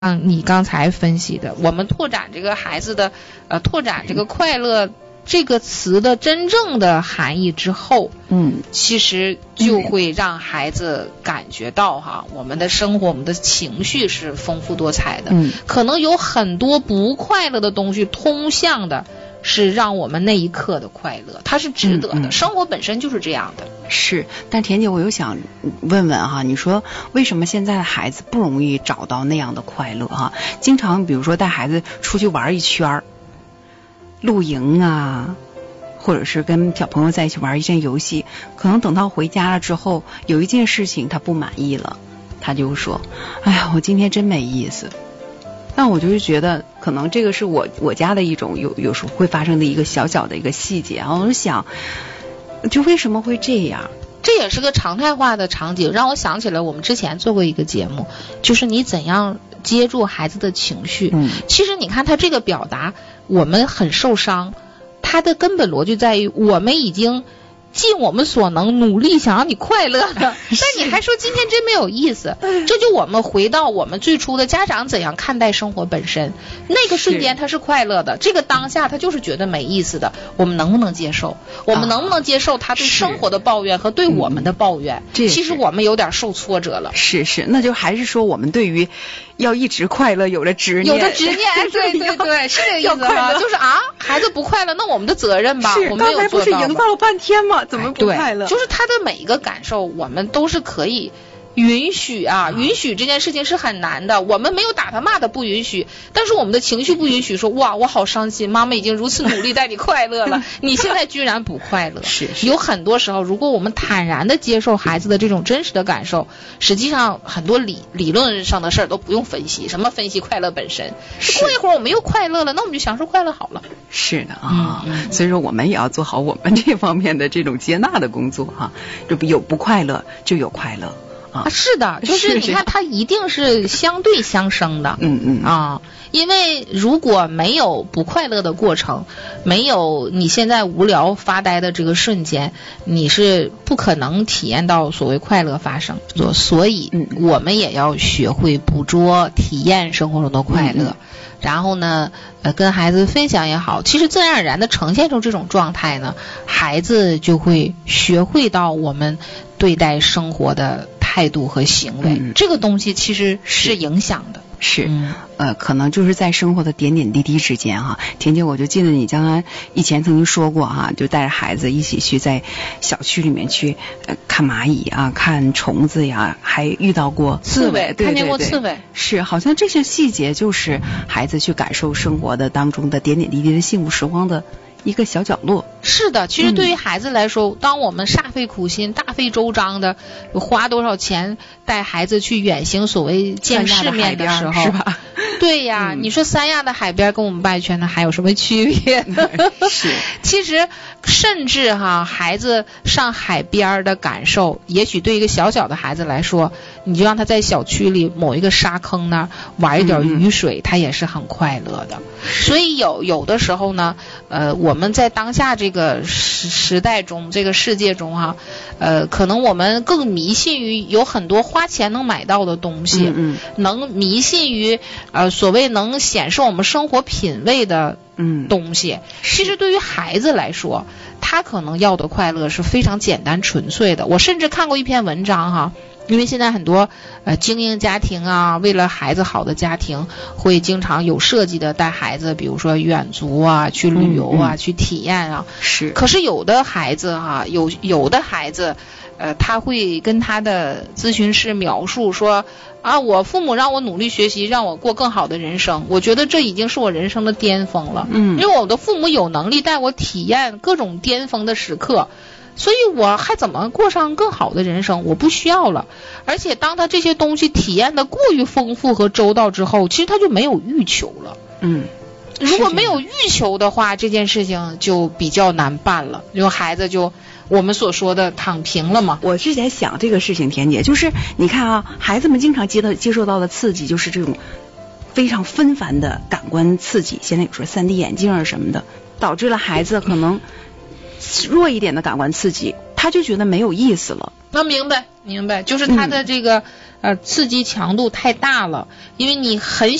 你刚才分析的，我们拓展这个孩子的拓展这个快乐这个词的真正的含义之后，其实就会让孩子感觉到我们的生活我们的情绪是丰富多彩的，可能有很多不快乐的东西通向的是让我们那一刻的快乐，它是值得的，生活本身就是这样的。 是，但田姐我又想问问你说为什么现在的孩子不容易找到那样的快乐经常比如说带孩子出去玩一圈，露营啊，或者是跟小朋友在一起玩一件游戏，可能等到回家了之后，有一件事情他不满意了，他就说哎呀我今天真没意思。但我就是觉得可能这个是我家的一种有时候会发生的一个小小的一个细节我就想就为什么会这样， 这也是个常态化的场景，让我想起来我们之前做过一个节目，就是你怎样接住孩子的情绪。其实你看他这个表达我们很受伤，他的根本逻辑在于我们已经尽我们所能努力想让你快乐的，但你还说今天真没有意思，这就我们回到我们最初的家长怎样看待生活本身，那个瞬间他是快乐的，这个当下他就是觉得没意思的，我们能不能接受？我们能不能接受他对生活的抱怨和对我们的抱怨？其实我们有点受挫折了。 是，那就还是说我们对于要一直快乐有了执念， 对，是这个意思吗？就是孩子不快乐，那我们的责任吧，我们没有做到。刚才不是营造了半天吗？怎么不快乐？ 就是他的每一个感受我们都是可以允许允许这件事情是很难的，我们没有打他骂的不允许，但是我们的情绪不允许说哇我好伤心，妈妈已经如此努力带你快乐了你现在居然不快乐。 是有很多时候如果我们坦然的接受孩子的这种真实的感受，实际上很多理论上的事儿都不用分析，什么分析快乐本身，过一会儿我们又快乐了，那我们就享受快乐好了。 是的所以说我们也要做好我们这方面的这种接纳的工作就有不快乐就有快乐是的，就是你看它一定是相对相生的。因为如果没有不快乐的过程，没有你现在无聊发呆的这个瞬间，你是不可能体验到所谓快乐发生。所以我们也要学会捕捉体验生活中的快乐，然后呢跟孩子分享也好，其实自然而然的呈现出这种状态呢，孩子就会学会到我们对待生活的态度和行为，这个东西其实是影响的。 是可能就是在生活的点点滴滴之间田姐我就记得你将来以前曾经说过就带着孩子一起去在小区里面去看蚂蚁看虫子呀，还遇到过刺猬，看见过刺猬。 是，好像这些细节就是孩子去感受生活的当中的点点滴滴的幸福时光的一个小角落。 是的，其实对于孩子来说当我们煞费苦心大费周章的花多少钱带孩子去远行所谓见世面的时候， 是吧？ 对呀，你说三亚的海边跟我们外圈的还有什么区别呢？ 是， 其实甚至孩子上海边的感受，也许对一个小小的孩子来说，你就让他在小区里某一个沙坑那儿玩一点雨水，他也是很快乐的。所以有的时候呢我们在当下这个时代中，这个世界中可能我们更迷信于有很多花钱能买到的东西，能迷信于所谓能显示我们生活品味的东西。其实对于孩子来说，他可能要的快乐是非常简单纯粹的。我甚至看过一篇文章因为现在很多精英家庭为了孩子好的家庭会经常有设计的带孩子，比如说远足去旅游去体验是。 可是有的孩子有的孩子他会跟他的咨询师描述说我父母让我努力学习，让我过更好的人生，我觉得这已经是我人生的巅峰了。因为我的父母有能力带我体验各种巅峰的时刻，所以我还怎么过上更好的人生，我不需要了。而且当他这些东西体验的过于丰富和周到之后，其实他就没有欲求了。如果没有欲求的话，这件事情就比较难办了，就孩子就我们所说的躺平了嘛。 我是在想这个事情，田姐，就是你看孩子们经常接受到的刺激就是这种非常纷繁的感官刺激，现在有时候 3D 眼镜什么的，导致了孩子可能弱一点的感官刺激他就觉得没有意思了。 明白，就是他的这个刺激强度太大了，因为你很